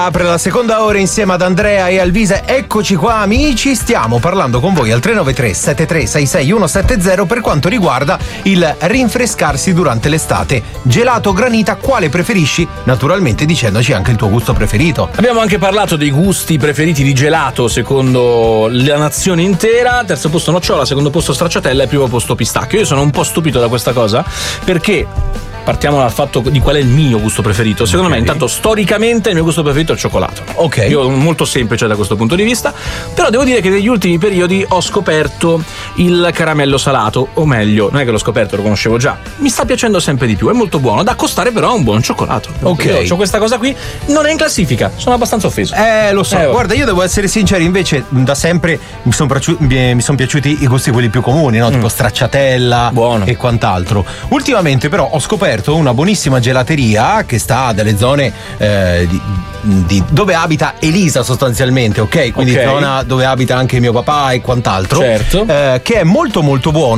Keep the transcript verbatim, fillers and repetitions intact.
Apre la seconda ora insieme ad Andrea e Alvise. Eccoci qua amici, stiamo parlando con voi al tre nove tre sette tre sei sei uno sette zero per quanto riguarda il rinfrescarsi durante l'estate. Gelato o granita, quale preferisci? Naturalmente dicendoci anche il tuo gusto preferito. Abbiamo anche parlato dei gusti preferiti di gelato secondo la nazione intera. Terzo posto nocciola, secondo posto stracciatella e primo posto pistacchio. Io sono un po' stupito da questa cosa perché partiamo dal fatto di qual è il mio gusto preferito. Secondo okay. me, intanto, storicamente il mio gusto preferito è il cioccolato. Ok. Io molto semplice da questo punto di vista. Però devo dire che negli ultimi periodi ho scoperto il caramello salato. O meglio, non è che l'ho scoperto, lo conoscevo già. Mi sta piacendo sempre di più, è molto buono. Da accostare però a un buon cioccolato. Ok. Ho questa cosa qui, non è in classifica. Sono abbastanza offeso. Eh, lo so. Eh, Guarda, io devo essere sincero, invece, da sempre mi sono mi son piaciuti i gusti quelli più comuni, no? Mm. Tipo stracciatella buono. E quant'altro. Ultimamente però ho scoperto una buonissima gelateria che sta dalle zone eh, di, di, dove abita Elisa sostanzialmente, ok? Quindi okay. zona dove abita anche mio papà e quant'altro. Certo. Eh, che è molto molto buono.